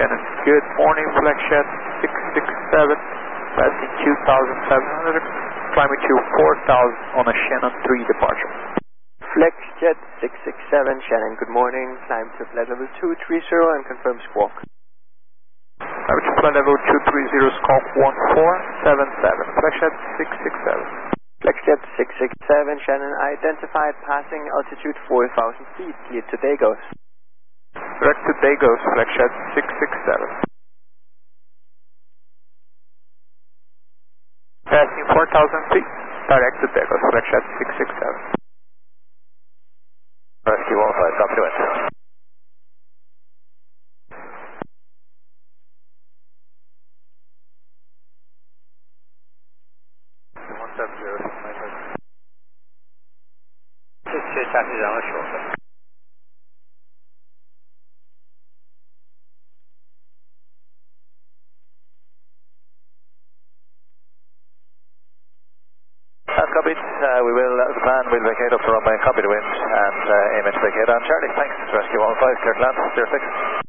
Shannon, good morning, Flexjet 667, passing 2,700, climbing to 4,000 on a Shannon 3 departure. Flexjet 667, Shannon, good morning, climb to flight level 230 and confirm squawk. Climb to flight level 230, squawk 1477, Flexjet 667. Flexjet 667, Shannon, identified passing altitude 4,000 feet, cleared to Dagos. Direct to Dagos, Flexjet 667. Passing 4,000 feet, direct to Dagos, Flexjet 667. Rescue 15, copy to it. Copied. The plan will vacate up to runway, copy to wind, and aim in to vacate on Charlie. Thanks. Rescue 15, clear to land, 06.